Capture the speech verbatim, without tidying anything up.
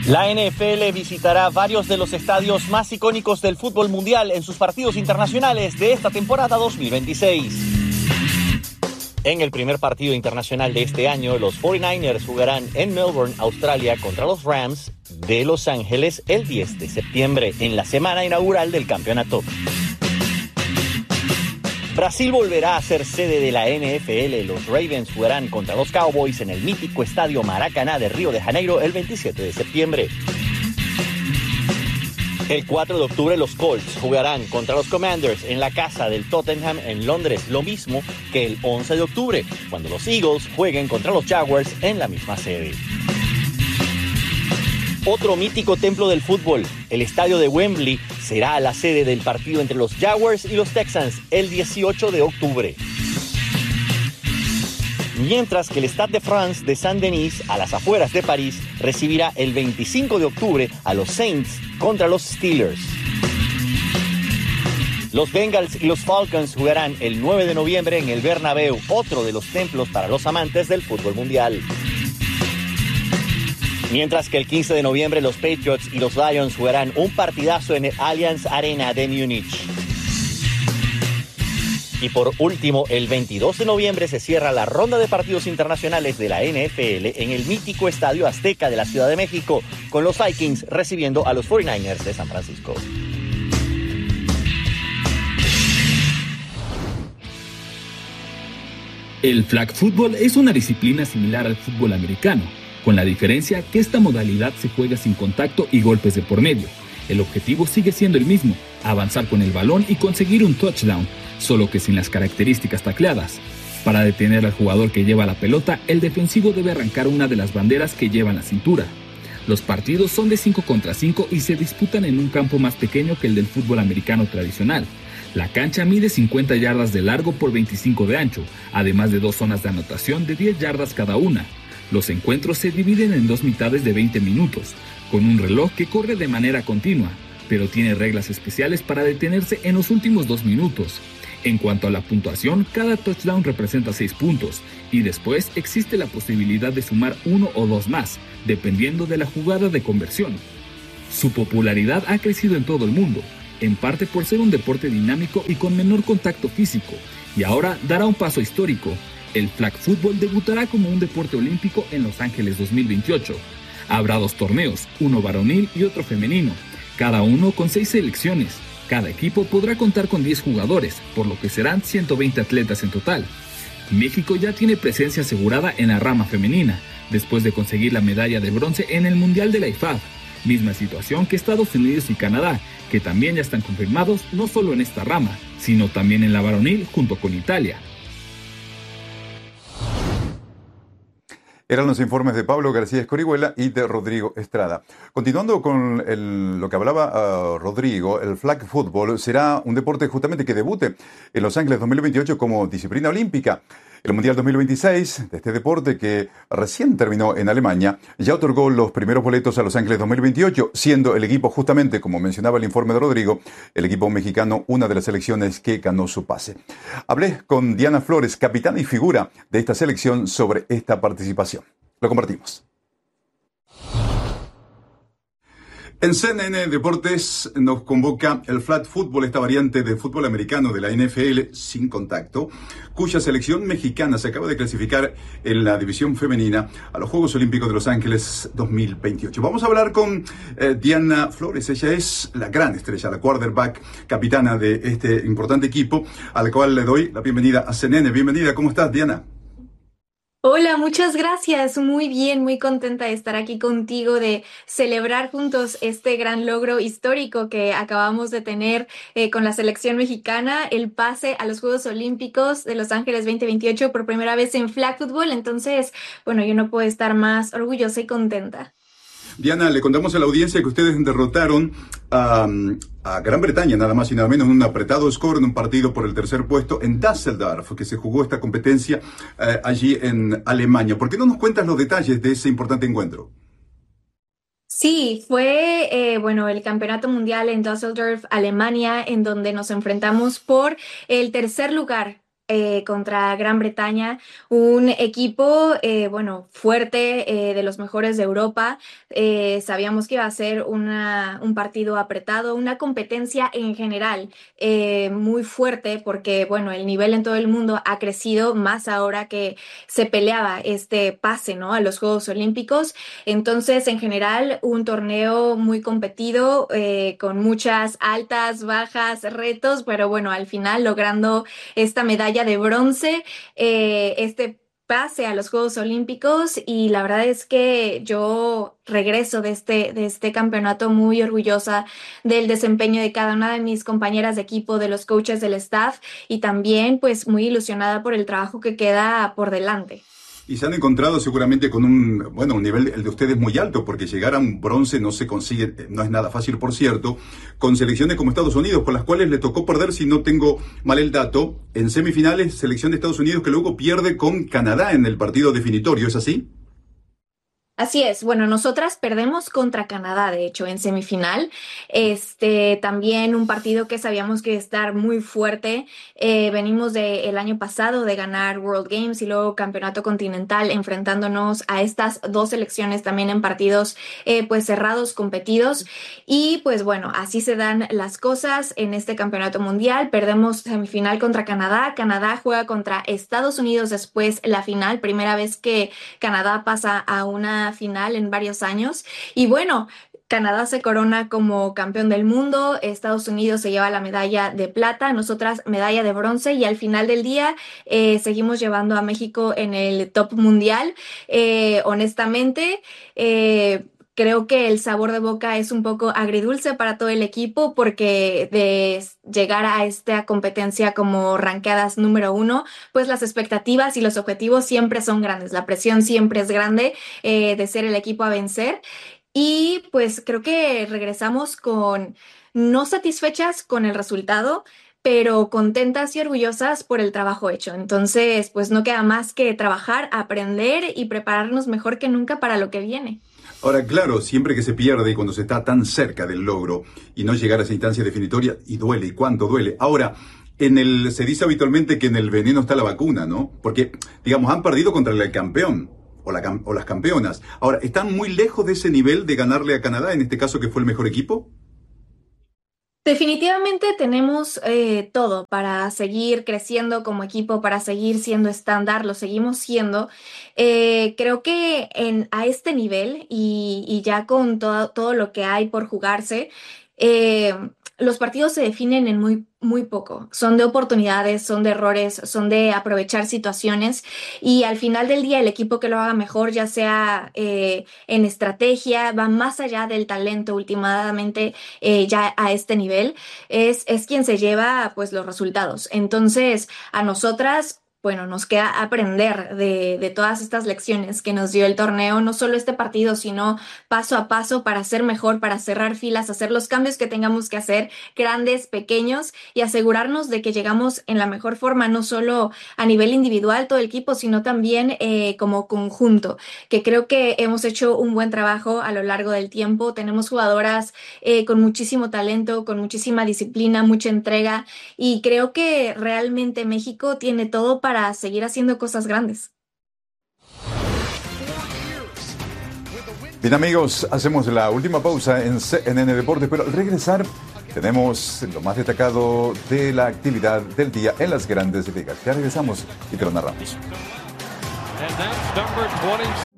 La N F L visitará varios de los estadios más icónicos del fútbol mundial en sus partidos internacionales de esta temporada dos mil veintiséis. En el primer partido internacional de este año, los cuarenta y nueve ers jugarán en Melbourne, Australia, contra los Rams de Los Ángeles el diez de septiembre, en la semana inaugural del campeonato. Brasil volverá a ser sede de la N F L. Los Ravens jugarán contra los Cowboys en el mítico estadio Maracaná de Río de Janeiro el veintisiete de septiembre. El cuatro de octubre los Colts jugarán contra los Commanders en la casa del Tottenham en Londres, lo mismo que el once de octubre, cuando los Eagles jueguen contra los Jaguars en la misma sede. Otro mítico templo del fútbol, el estadio de Wembley, será la sede del partido entre los Jaguars y los Texans el dieciocho de octubre. Mientras que el Stade de France de Saint-Denis, a las afueras de París, recibirá el veinticinco de octubre a los Saints contra los Steelers. Los Bengals y los Falcons jugarán el nueve de noviembre en el Bernabéu, otro de los templos para los amantes del fútbol mundial. Mientras que el quince de noviembre los Patriots y los Lions jugarán un partidazo en el Allianz Arena de Múnich. Y por último, el veintidós de noviembre se cierra la ronda de partidos internacionales de la N F L en el mítico Estadio Azteca de la Ciudad de México, con los Vikings recibiendo a los cuarenta y nueve ers de San Francisco. El flag football es una disciplina similar al fútbol americano, con la diferencia que esta modalidad se juega sin contacto y golpes de por medio. El objetivo sigue siendo el mismo, avanzar con el balón y conseguir un touchdown, solo que sin las características tacleadas. Para detener al jugador que lleva la pelota, el defensivo debe arrancar una de las banderas que lleva en la cintura. Los partidos son de cinco contra cinco y se disputan en un campo más pequeño que el del fútbol americano tradicional. La cancha mide cincuenta yardas de largo por veinticinco de ancho, además de dos zonas de anotación de diez yardas cada una. Los encuentros se dividen en dos mitades de veinte minutos, con un reloj que corre de manera continua, pero tiene reglas especiales para detenerse en los últimos dos minutos. En cuanto a la puntuación, cada touchdown representa seis puntos, y después existe la posibilidad de sumar uno o dos más, dependiendo de la jugada de conversión. Su popularidad ha crecido en todo el mundo, en parte por ser un deporte dinámico y con menor contacto físico, y ahora dará un paso histórico. El flag football debutará como un deporte olímpico en Los Ángeles dos mil veintiocho. Habrá dos torneos, uno varonil y otro femenino, cada uno con seis selecciones. Cada equipo podrá contar con diez jugadores, por lo que serán ciento veinte atletas en total. México ya tiene presencia asegurada en la rama femenina, después de conseguir la medalla de bronce en el Mundial de la I F A B. Misma situación que Estados Unidos y Canadá, que también ya están confirmados no solo en esta rama, sino también en la varonil junto con Italia. Eran los informes de Pablo García Escorihuela y de Rodrigo Estrada. Continuando con el, lo que hablaba uh, Rodrigo, el flag football será un deporte justamente que debute en Los Ángeles dos mil veintiocho como disciplina olímpica. El Mundial dos mil veintiséis de este deporte, que recién terminó en Alemania, ya otorgó los primeros boletos a Los Ángeles dos mil veintiocho, siendo el equipo, justamente como mencionaba el informe de Rodrigo, el equipo mexicano, una de las selecciones que ganó su pase. Hablé con Diana Flores, capitana y figura de esta selección, sobre esta participación. Lo compartimos. En C N N Deportes nos convoca el flag football, esta variante de fútbol americano de la N F L sin contacto, cuya selección mexicana se acaba de clasificar en la división femenina a los Juegos Olímpicos de Los Ángeles dos mil veintiocho. Vamos a hablar con eh, Diana Flores. Ella es la gran estrella, la quarterback, capitana de este importante equipo, al cual le doy la bienvenida a C N N. Bienvenida, ¿cómo estás, Diana? Hola, muchas gracias. Muy bien, muy contenta de estar aquí contigo, de celebrar juntos este gran logro histórico que acabamos de tener eh, con la selección mexicana, el pase a los Juegos Olímpicos de Los Ángeles veinte veintiocho por primera vez en flag football. Entonces, bueno, yo no puedo estar más orgullosa y contenta. Diana, le contamos a la audiencia que ustedes derrotaron a, a Gran Bretaña, nada más y nada menos, en un apretado score, en un partido por el tercer puesto en Düsseldorf, que se jugó esta competencia eh, allí en Alemania. ¿Por qué no nos cuentas los detalles de ese importante encuentro? Sí, fue eh, bueno, el Campeonato Mundial en Düsseldorf, Alemania, en donde nos enfrentamos por el tercer lugar Eh, contra Gran Bretaña, un equipo, eh, bueno, fuerte, eh, de los mejores de Europa. Eh, sabíamos que iba a ser una, un partido apretado, una competencia en general eh, muy fuerte, porque, bueno, el nivel en todo el mundo ha crecido más ahora que se peleaba este pase, ¿no?, a los Juegos Olímpicos. Entonces, en general, un torneo muy competido, eh, con muchas altas, bajas, retos, pero bueno, al final logrando esta medalla de bronce, eh, este pase a los Juegos Olímpicos, y la verdad es que yo regreso de este, de este campeonato muy orgullosa del desempeño de cada una de mis compañeras de equipo, de los coaches, del staff, y también pues muy ilusionada por el trabajo que queda por delante. Y se han encontrado seguramente con un, bueno, un nivel, el de ustedes, muy alto, porque llegar a un bronce no se consigue, no es nada fácil, por cierto, con selecciones como Estados Unidos, con las cuales le tocó perder, si no tengo mal el dato, en semifinales, selección de Estados Unidos que luego pierde con Canadá en el partido definitorio, ¿es así? Así es, bueno, nosotras perdemos contra Canadá, de hecho, en semifinal. Este, también un partido que sabíamos que iba a estar muy fuerte. Eh, venimos del año pasado de ganar World Games y luego Campeonato Continental, enfrentándonos a estas dos selecciones también en partidos eh, pues cerrados, competidos. Y pues bueno, así se dan las cosas en este Campeonato Mundial. Perdemos semifinal contra Canadá. Canadá juega contra Estados Unidos después la final, primera vez que Canadá pasa a una final en varios años. Y bueno, Canadá se corona como campeón del mundo, Estados Unidos se lleva la medalla de plata, nosotras medalla de bronce, y al final del día eh, seguimos llevando a México en el top mundial. Eh, honestamente, eh, creo que el sabor de boca es un poco agridulce para todo el equipo, porque de llegar a esta competencia como rankeadas número uno, pues las expectativas y los objetivos siempre son grandes, la presión siempre es grande, eh, de ser el equipo a vencer. Y pues creo que regresamos con no satisfechas con el resultado, pero contentas y orgullosas por el trabajo hecho. Entonces, pues no queda más que trabajar, aprender y prepararnos mejor que nunca para lo que viene. Ahora, claro, siempre que se pierde y cuando se está tan cerca del logro y no llegar a esa instancia definitoria, y duele, y cuánto duele. Ahora, en el, se dice habitualmente que en el veneno está la vacuna, ¿no? Porque, digamos, han perdido contra el campeón o, la, o las campeonas. Ahora, ¿están muy lejos de ese nivel de ganarle a Canadá, en este caso que fue el mejor equipo? Definitivamente tenemos eh, todo para seguir creciendo como equipo, para seguir siendo estándar, lo seguimos siendo. Eh, creo que en, a este nivel y, y ya con todo, todo lo que hay por jugarse, eh, los partidos se definen en muy, muy poco. Son de oportunidades, son de errores, son de aprovechar situaciones, y al final del día el equipo que lo haga mejor, ya sea eh, en estrategia, va más allá del talento últimamente, eh, ya a este nivel, es, es quien se lleva pues los resultados. Entonces, a nosotras, bueno, nos queda aprender de, de todas estas lecciones que nos dio el torneo, no solo este partido, sino paso a paso, para ser mejor, para cerrar filas, hacer los cambios que tengamos que hacer, grandes, pequeños, y asegurarnos de que llegamos en la mejor forma, no solo a nivel individual todo el equipo, sino también eh, como conjunto, que creo que hemos hecho un buen trabajo a lo largo del tiempo. Tenemos jugadoras eh, con muchísimo talento, con muchísima disciplina, mucha entrega, y creo que realmente México tiene todo para para seguir haciendo cosas grandes. Bien, amigos, hacemos la última pausa en C N N Deportes, pero al regresar tenemos lo más destacado de la actividad del día en las Grandes Ligas. Ya regresamos y te lo narramos.